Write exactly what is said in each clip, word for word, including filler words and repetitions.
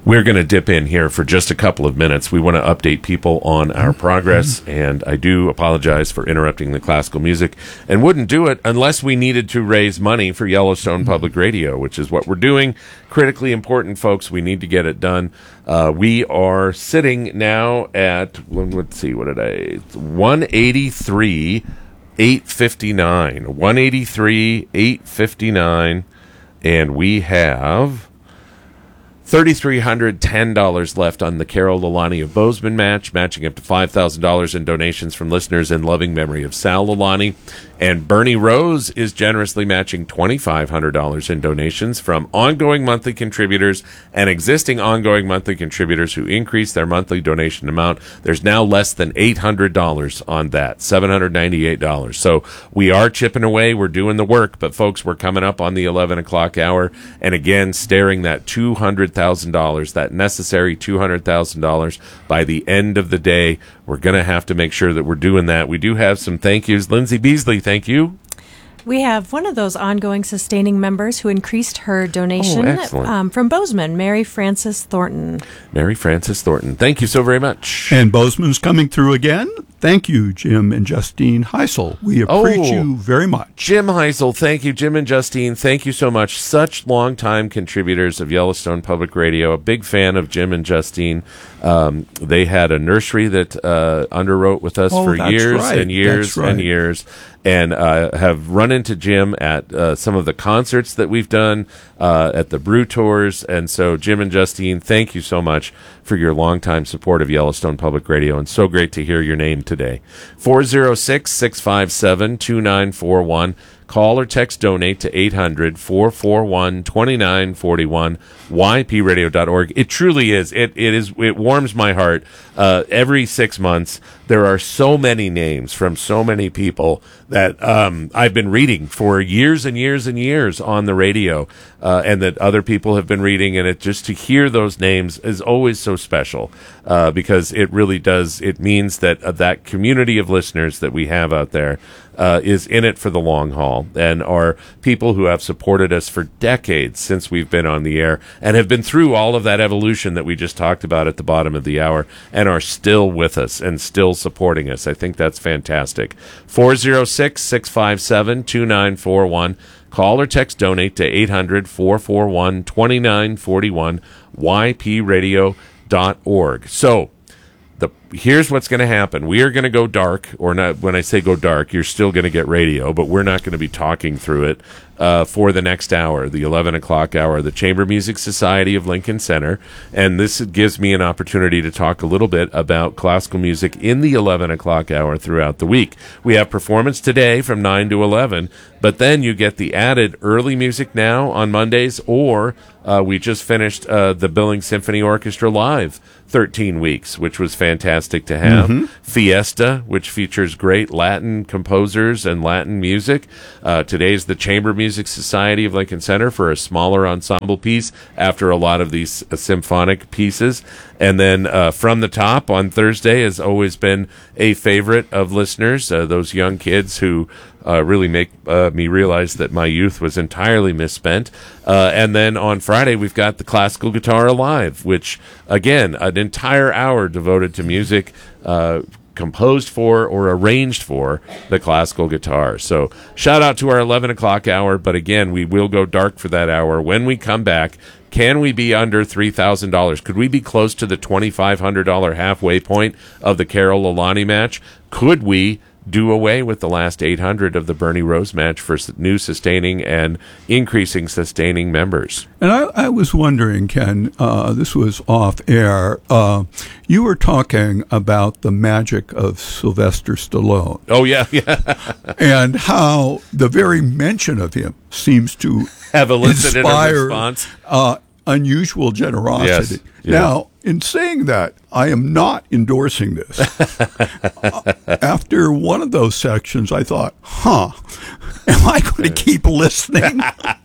We're going to dip in here for just a couple of minutes. We want to update people on our progress, and I do apologize for interrupting the classical music, and wouldn't do it unless we needed to raise money for Yellowstone Public Radio, which is what we're doing. Critically important, folks. We need to get it done. Uh, we are sitting now at, let's see, what did I, one eighty-three, eight fifty-nine. one eighty-three, eight fifty-nine, and we have three thousand three hundred ten dollars left on the Carol Lalani of Bozeman match, matching up to five thousand dollars in donations from listeners in loving memory of Sal Lalani. And Bernie Rose is generously matching two thousand five hundred dollars in donations from ongoing monthly contributors and existing ongoing monthly contributors who increased their monthly donation amount. There's now less than eight hundred dollars on that, seven hundred ninety-eight dollars. So we are chipping away. We're doing the work. But, folks, we're coming up on the eleven o'clock hour. And, again, staring that two hundred thousand dollars, that necessary two hundred thousand dollars by the end of the day. We're going to have to make sure that we're doing that. We do have some thank yous. Lindsay Beasley, thank you. We have one of those ongoing sustaining members who increased her donation oh, um, from Bozeman, Mary Frances Thornton. Mary Frances Thornton. Thank you so very much. And Bozeman's coming through again. Thank you, Jim and Justine Heisel. We appreciate oh, you very much. Jim Heisel, thank you. Jim and Justine, thank you so much. Such longtime contributors of Yellowstone Public Radio. A big fan of Jim and Justine. Um, they had a nursery that uh, underwrote with us oh, for years right. and years right. and years. And uh, have run into Jim at uh, some of the concerts that we've done, uh, at the Brew Tours. And so, Jim and Justine, thank you so much for your longtime support of Yellowstone Public Radio. And so great to hear your name today. four oh six, six five seven, two nine four one. Call or text donate to eight hundred, four four one, two nine four one, y p radio dot org. It truly is. It it is. It warms my heart. Uh, every six months, there are so many names from so many people that um, I've been reading for years and years and years on the radio, uh, and that other people have been reading. And it just to hear those names is always so special, uh, because it really does. It means that uh, that community of listeners that we have out there uh, is in it for the long haul, and are people who have supported us for decades since we've been on the air, and have been through all of that evolution that we just talked about at the bottom of the hour, and are still with us and still supporting us. I think that's fantastic. four oh six, six five seven, two nine four one. Call or text donate to eight hundred, four four one, two nine four one, y p radio dot org. So, The, here's what's going to happen. We are going to go dark, or not. When I say go dark, you're still going to get radio, but we're not going to be talking through it uh, for the next hour, the eleven o'clock hour, the Chamber Music Society of Lincoln Center. And this gives me an opportunity to talk a little bit about classical music in the eleven o'clock hour throughout the week. We have performance today from nine to eleven, but then you get the added early music now on Mondays, or uh, we just finished uh, the Billings Symphony Orchestra Live thirteen weeks, which was fantastic to have. Mm-hmm. Fiesta, which features great Latin composers and Latin music. Uh, today's the Chamber Music Society of Lincoln Center for a smaller ensemble piece after a lot of these uh, symphonic pieces. And then uh, From the Top on Thursday has always been a favorite of listeners, uh, those young kids who Uh, really make uh, me realize that my youth was entirely misspent. Uh, and then on Friday, we've got the Classical Guitar Alive, which, again, an entire hour devoted to music uh, composed for or arranged for the classical guitar. So shout out to our eleven o'clock hour. But again, we will go dark for that hour. When we come back, can we be under three thousand dollars? Could we be close to the twenty-five hundred dollars halfway point of the Carol Lalani match? Could we do away with the last eight hundred of the Bernie Rose match for new sustaining and increasing sustaining members? And I, I was wondering, Ken, uh, this was off air, uh, you were talking about the magic of Sylvester Stallone. Oh, yeah, yeah. And how the very mention of him seems to have elicited inspire, a response. Uh, unusual generosity. Yes. Yeah. Now, in saying that, I am not endorsing this. uh, after one of those sections, I thought, huh, am I going to keep listening?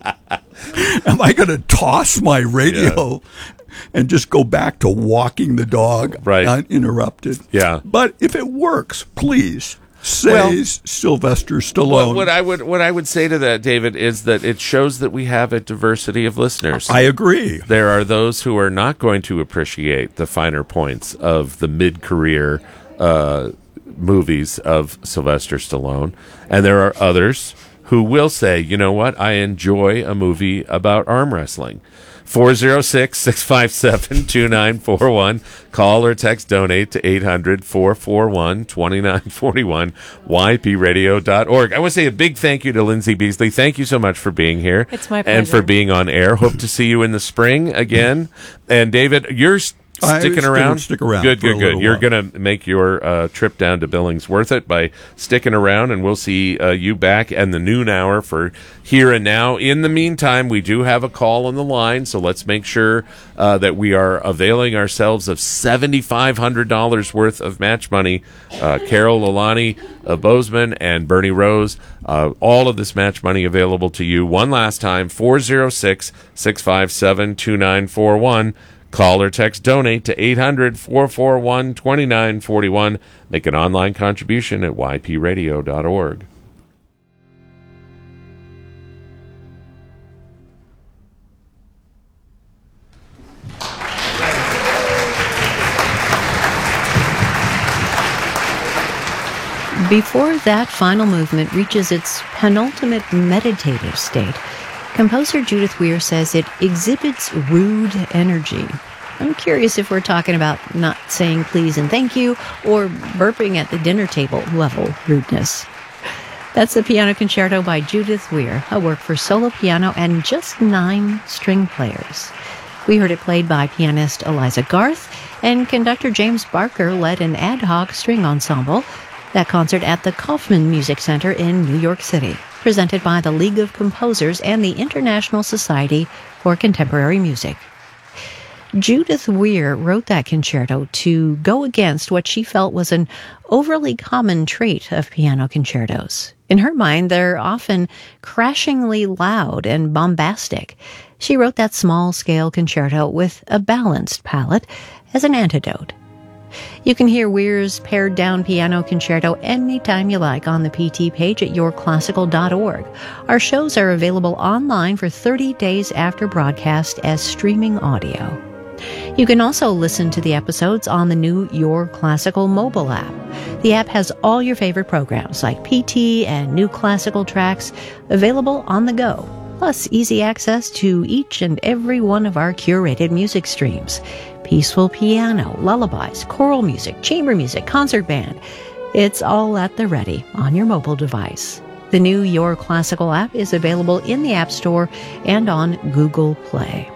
Am I going to toss my radio yeah. and just go back to walking the dog right. uninterrupted? Yeah. But if it works, please says Well, Sylvester What, Stallone. what I would what I would say to that, David, is that it shows that we have a diversity of listeners. I agree. There are those who are not going to appreciate the finer points of the mid-career uh, movies of Sylvester Stallone, and there are others who will say, you know what, I enjoy a movie about arm wrestling. four oh six, six five seven, two nine four one. Call or text donate to eight hundred, four four one, two nine four one, y p radio dot org. I want to say a big thank you to Lindsay Beasley. Thank you so much for being here. It's my And for pleasure. being on air. Hope to see you in the spring again. And David, you're I sticking still around? stick around Good, for a good, good. little You're while. going to make your uh, trip down to Billings worth it by sticking around, and we'll see uh, you back and the noon hour for Here and Now. In the meantime, we do have a call on the line, so let's make sure uh, that we are availing ourselves of seven thousand five hundred dollars worth of match money. Uh, Carol Lalani uh, Bozeman and Bernie Rose, uh, all of this match money available to you. One last time, four oh six, six five seven, two nine four one. Call or text donate to eight hundred, four four one, two nine four one. Make an online contribution at y p radio dot org. Before that final movement reaches its penultimate meditative state, composer Judith Weir says it exhibits rude energy. I'm curious if we're talking about not saying please and thank you, or burping at the dinner table level rudeness. That's the Piano Concerto by Judith Weir, a work for solo piano and just nine string players. We heard it played by pianist Eliza Garth, and conductor James Barker led an ad hoc string ensemble. That concert at the Kaufman Music Center in New York City, presented by the League of Composers and the International Society for Contemporary Music. Judith Weir wrote that concerto to go against what she felt was an overly common trait of piano concertos. In her mind, they're often crashingly loud and bombastic. She wrote that small-scale concerto with a balanced palette as an antidote. You can hear Weir's pared-down piano concerto anytime you like on the P T page at your classical dot org. Our shows are available online for thirty days after broadcast as streaming audio. You can also listen to the episodes on the new Your Classical mobile app. The app has all your favorite programs like P T and new classical tracks available on the go, plus easy access to each and every one of our curated music streams. Peaceful piano, lullabies, choral music, chamber music, concert band. It's all at the ready on your mobile device. The new Your Classical app is available in the App Store and on Google Play.